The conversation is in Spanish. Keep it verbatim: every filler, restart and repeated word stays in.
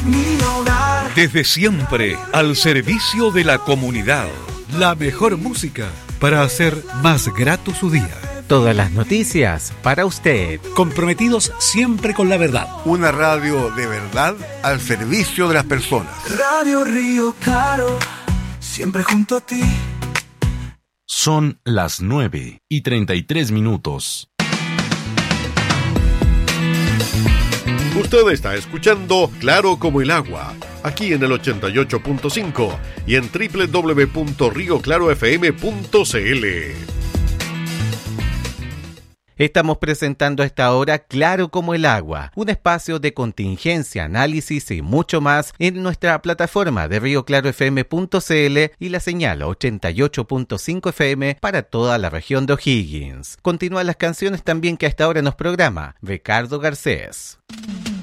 mi hogar. Desde siempre, al servicio de la comunidad. La mejor música para hacer más grato su día. Todas las noticias para usted. Comprometidos siempre con la verdad. Una radio de verdad al servicio de las personas. Radio Río Claro, siempre junto a ti. Son las nueve y treinta y tres minutos. Usted está escuchando Claro como el agua, aquí en el ochenta y ocho punto cinco y en doble u doble u doble u punto río claro f m punto c l. Estamos presentando a esta hora Claro como el agua, un espacio de contingencia, análisis y mucho más en nuestra plataforma de río claro f m punto c l y la señal ochenta y ocho punto cinco F M para toda la región de O'Higgins. Continúan las canciones también que a esta hora nos programa Ricardo Garcés.